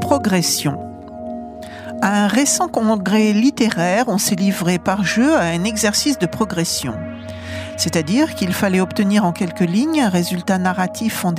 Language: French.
Progression. À un récent congrès littéraire, on s'est livré par jeu à un exercice de progression. C'est-à-dire qu'il fallait obtenir en quelques lignes un résultat narratif fondé